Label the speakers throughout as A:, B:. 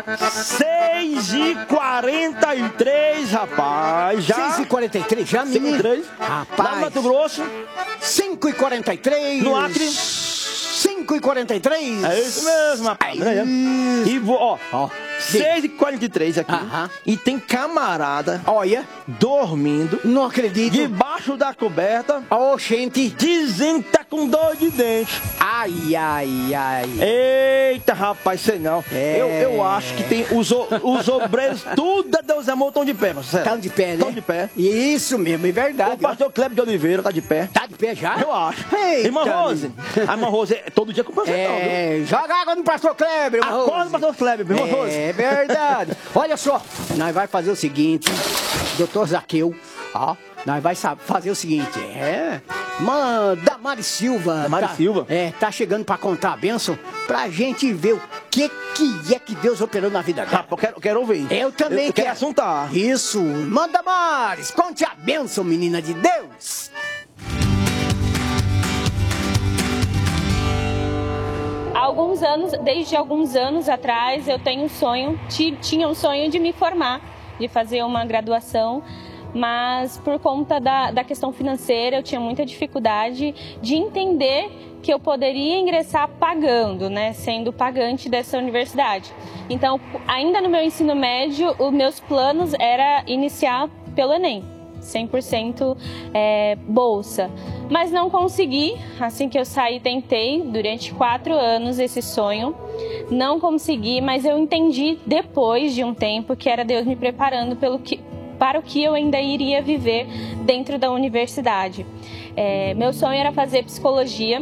A: 6h43, rapaz. Já.
B: 6h43, já, menino.
A: 6h43.
B: Rapaz.
A: Lá no Mato Grosso.
B: 5h43.
A: No Acre.
B: 5h43.
A: É isso mesmo, rapaz. E vou, ó. 6h43 aqui. E tem camarada.
B: Olha.
A: Dormindo.
B: Não acredito.
A: Debaixo da coberta.
B: Ô, gente.
A: Dizendo que tá com dor de dente.
B: Ai, ai, ai.
A: Eita, rapaz, sei não. Eu acho que tem os obreiros, tudo, Deus amor, estão de pé, mas sério.
B: Estão de pé, né?
A: Estão de pé.
B: Isso mesmo, é verdade.
A: O pastor Kleber de Oliveira tá de pé.
B: Tá de pé já?
A: Eu acho.
B: Eita,
A: irmã Rose. A irmã Rose é todo dia com o pastor Kleber.
B: Joga água no pastor Kleber, irmã Rose.
A: Acorda no pastor Kleber, irmã Rose.
B: É verdade. Olha só, nós vai fazer o seguinte, doutor Zaqueu, ó. Nós vai fazer o seguinte, Damares Silva.
A: Silva?
B: Tá chegando pra contar a bênção pra gente ver o que é que Deus operou na vida dela.
A: Rapaz, eu quero ouvir.
B: Eu também quero
A: assuntar.
B: Isso, manda Damares, conte a bênção, menina de Deus.
C: Desde alguns anos atrás, eu tenho tinha um sonho de me formar, de fazer uma graduação. Mas por conta da questão financeira, eu tinha muita dificuldade de entender que eu poderia ingressar pagando, né, sendo pagante dessa universidade. Então, ainda no meu ensino médio, os meus planos era iniciar pelo Enem, 100% bolsa. Mas não consegui, assim que eu saí, tentei durante 4 anos esse sonho, não consegui, mas eu entendi depois de um tempo que era Deus me preparando para o que eu ainda iria viver dentro da universidade. Meu sonho era fazer psicologia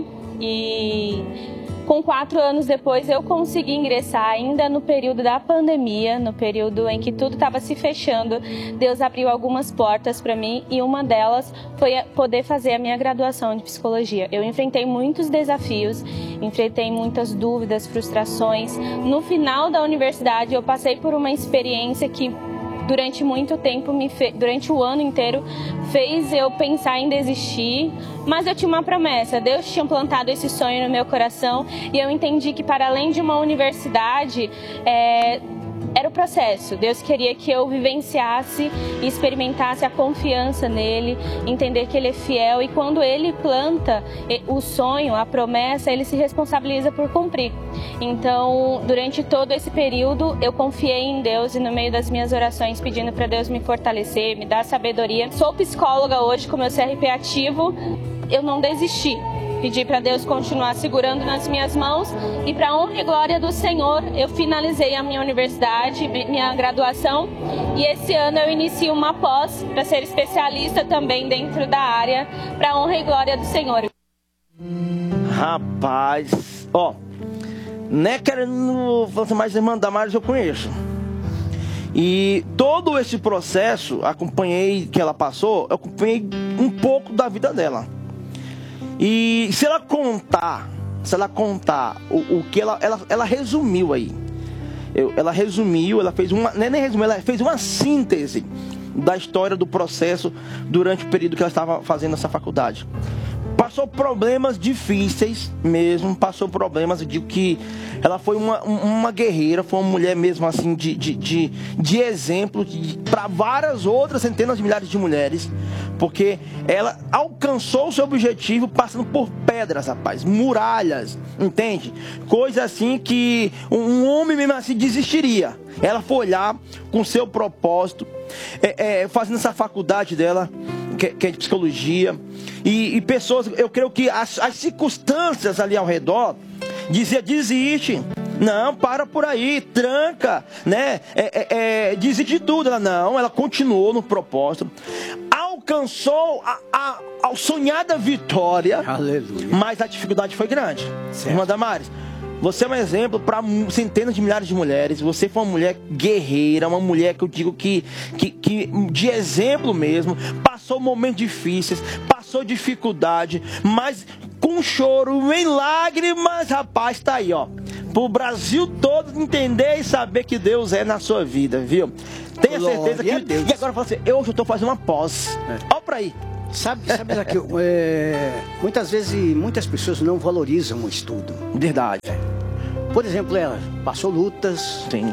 C: e com 4 anos depois eu consegui ingressar ainda no período da pandemia, no período em que tudo estava se fechando. Deus abriu algumas portas para mim e uma delas foi poder fazer a minha graduação de psicologia. Eu enfrentei muitos desafios, enfrentei muitas dúvidas, frustrações. No final da universidade eu passei por uma experiência que durante muito tempo, durante o ano inteiro, fez eu pensar em desistir, mas eu tinha uma promessa, Deus tinha plantado esse sonho no meu coração e eu entendi que para além de uma universidade, era o processo. Deus queria que eu vivenciasse e experimentasse a confiança nele, entender que ele é fiel e quando ele planta o sonho, a promessa, ele se responsabiliza por cumprir. Então, durante todo esse período, eu confiei em Deus e no meio das minhas orações pedindo para Deus me fortalecer, me dar sabedoria. Sou psicóloga hoje com meu CRP ativo, eu não desisti. Pedi para Deus continuar segurando nas minhas mãos e para a honra e glória do Senhor, eu finalizei a minha universidade, minha graduação e esse ano eu inicio uma pós para ser especialista também dentro da área, para a honra e glória do Senhor.
A: Rapaz, né, querendo falar mais irmã Damares, eu conheço. E todo esse processo, acompanhei que ela passou, eu acompanhei um pouco da vida dela. E se ela contar o que ela resumiu aí. Ela resumiu, ela fez uma, nem resumiu, ela fez uma síntese da história do processo durante o período que ela estava fazendo essa faculdade. Passou problemas difíceis mesmo, passou problemas, eu digo que ela foi uma guerreira, foi uma mulher mesmo assim de exemplo para várias outras centenas de milhares de mulheres, porque ela alcançou o seu objetivo passando por pedras, rapaz, muralhas, entende? Coisa assim que um homem mesmo assim desistiria. Ela foi olhar com seu propósito, fazendo essa faculdade dela, que é de psicologia, e pessoas, eu creio que as circunstâncias ali ao redor dizia: desiste, não, para por aí, tranca, né? Desiste de tudo. Ela continuou no propósito, alcançou a sonhada vitória. Aleluia. Mas a dificuldade foi grande. Certo. Irmã Damares, você é um exemplo para centenas de milhares de mulheres. Você foi uma mulher guerreira, uma mulher que eu digo que de exemplo mesmo. Passou momentos difíceis, passou dificuldade, mas com choro, em lágrimas, rapaz, tá aí, pro Brasil todo entender e saber que Deus é na sua vida, viu? Tenha certeza que Deus. E agora fala assim: eu estou fazendo uma pós. Olha pra aí.
B: Sabe aqui, muitas vezes muitas pessoas não valorizam o estudo.
A: Verdade.
B: Por exemplo, ela passou lutas.
A: Sim.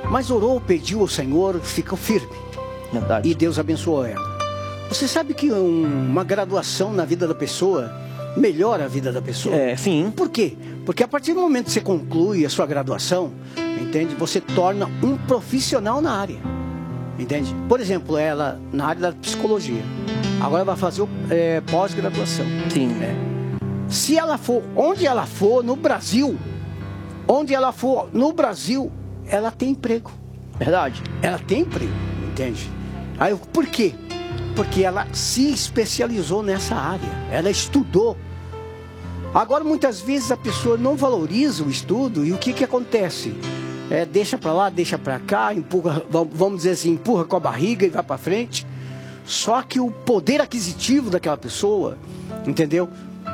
B: mas orou, pediu ao Senhor, ficou firme.
A: Verdade.
B: E Deus abençoou ela. Você sabe que uma graduação na vida da pessoa melhora a vida da pessoa?
A: Sim.
B: Por quê? Porque a partir do momento que você conclui a sua graduação, entende? Você torna um profissional na área, entende? Por exemplo, ela na área da psicologia, agora vai fazer pós-graduação.
A: Sim.
B: Se ela for, onde ela for no Brasil, ela tem emprego.
A: Verdade.
B: Ela tem emprego, entende? Aí, por quê? Porque ela se especializou nessa área, ela estudou. Agora, muitas vezes a pessoa não valoriza o estudo e o que acontece? Deixa para lá, deixa para cá, empurra, vamos dizer assim, empurra com a barriga e vai para frente. Só que o poder aquisitivo daquela pessoa, entendeu?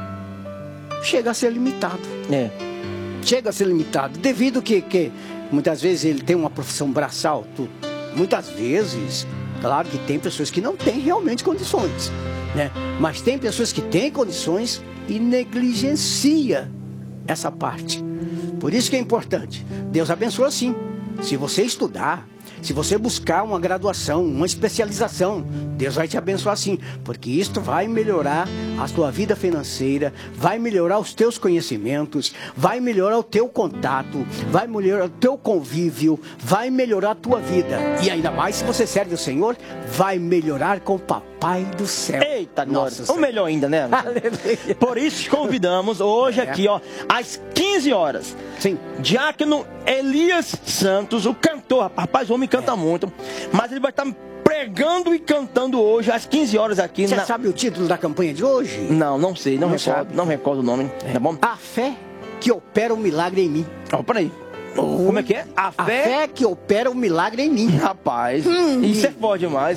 B: Chega a ser limitado. Chega a ser limitado, devido que muitas vezes ele tem uma profissão braçal, muitas vezes, claro que tem pessoas que não têm realmente condições, né? Mas tem pessoas que têm condições e negligencia essa parte. Por isso que é importante. Deus abençoa sim. Se você estudar, se você buscar uma graduação, uma especialização, Deus vai te abençoar sim, porque isto vai melhorar a tua vida financeira, vai melhorar os teus conhecimentos, vai melhorar o teu contato, vai melhorar o teu convívio, vai melhorar a tua vida. E ainda mais se você serve o Senhor, vai melhorar com o Papai do céu.
A: Eita, nossa. Ou melhor ainda, né?
B: Aleluia.
A: Por isso te convidamos hoje aqui, ó, às 15 horas.
B: Sim.
A: Diácono Elias Santos, o cantor, rapaz, o homem canta muito, mas ele vai estar pregando e cantando hoje às 15 horas aqui.
B: Você sabe o título da campanha de hoje?
A: Não sei, não
B: sabe?
A: Não recordo o nome, tá bom?
B: A fé que opera o milagre em mim.
A: Ó, peraí. Como é que é?
B: A fé que opera o milagre em mim.
A: Rapaz, isso é forte demais.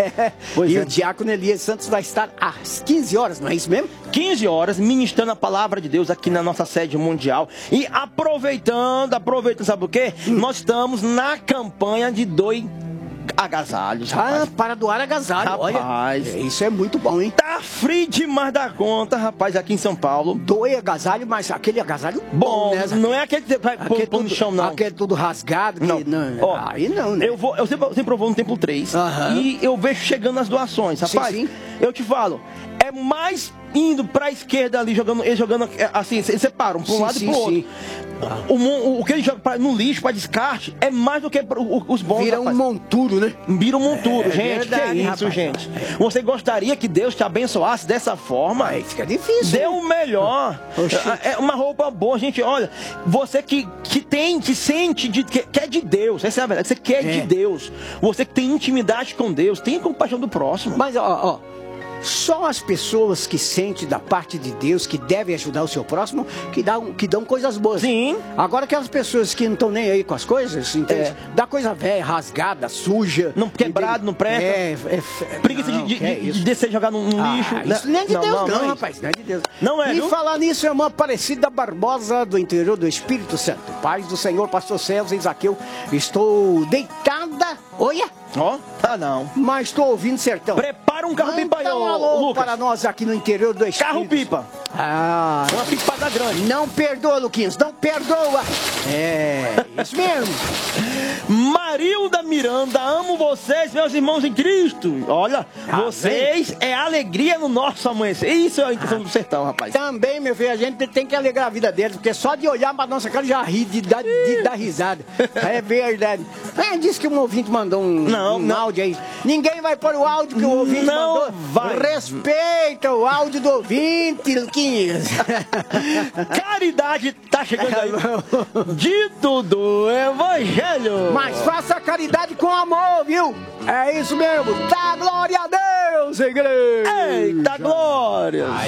B: E o diácono Elias Santos vai estar às 15 horas, não é isso mesmo?
A: 15 horas, ministrando a palavra de Deus aqui na nossa sede mundial. E aproveitando, sabe o quê? Nós estamos na campanha de doe agasalhos, rapaz.
B: Para doar agasalho,
A: rapaz.
B: Olha, isso é muito bom, hein?
A: Tá frio demais da conta, rapaz, aqui em São Paulo.
B: Doe agasalho, mas aquele agasalho
A: bom,
B: né?
A: Não é aquele que vai pôr no chão, não.
B: Aquele tudo rasgado.
A: Não. Ó,
B: aí não, né?
A: Eu sempre vou no Templo 3 e eu vejo chegando as doações, rapaz.
B: Sim.
A: Eu te falo, é mais indo pra esquerda ali, eles jogando assim, eles separam pra um lado e pro outro. O que eles jogam no lixo, pra descarte, é mais do que os bons.
B: Vira
A: rapaz.
B: um monturo, né?
A: Vira um monturo, gente.
B: Verdade,
A: que é isso,
B: rapaz.
A: gente? Você gostaria que Deus te abençoasse dessa forma?
B: Aí fica difícil.
A: Dê o melhor. É uma roupa boa, gente. Olha, você que sente que é de Deus, essa é a verdade. Você quer de Deus. Você que tem intimidade com Deus, tenha compaixão do próximo.
B: Mas, só as pessoas que sentem da parte de Deus, que devem ajudar o seu próximo, que dão coisas boas.
A: Sim.
B: Agora aquelas pessoas que não estão nem aí com as coisas, entende? Dá coisa velha, rasgada, suja.
A: Não, quebrado, não presta. Preguiça de descer e jogar no lixo.
B: Isso não é de Deus, não,
A: é
B: rapaz. Não é de Deus.
A: Não é,
B: E
A: viu?
B: falar nisso, irmã Aparecida Barbosa, do interior do Espírito Santo. Paz do Senhor, pastor César e Zaqueu. Estou deitada. Olha.
A: Não.
B: Mas estou ouvindo sertão.
A: Prepara um carro pipa aí,
B: alô
A: Lucas.
B: para nós aqui no interior do Espírito.
A: Carro pipa. Uma pipada grande.
B: Não perdoa, Luquinhos, não perdoa. Isso mesmo.
A: Marilda Miranda, amo vocês, meus irmãos em Cristo. Olha, vocês é alegria no nosso amanhecer. Isso é a intenção do sertão, rapaz.
B: Também, meu filho, a gente tem que alegrar a vida deles, porque só de olhar pra nossa cara já ri de dar risada. É verdade. Diz que um ouvinte mandou um áudio aí. Ninguém vai pôr o áudio que o ouvinte mandou.
A: Vai.
B: Respeita o áudio do ouvinte, Luquinhos.
A: Caridade tá chegando aí. Dito do Evangelho.
B: Mas faça caridade com amor, viu? É isso mesmo. Dá glória a Deus, igreja.
A: Eita glória.